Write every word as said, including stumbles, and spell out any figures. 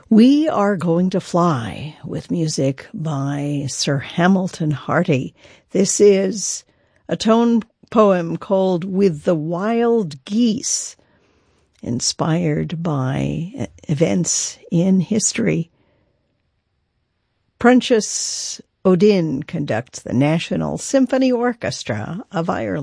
We Are Going to Fly, with music by Sir Hamilton Harty. This is a tone poem called With the Wild Geese, inspired by events in history. Prentious O'Dinn conducts the National Symphony Orchestra of Ireland.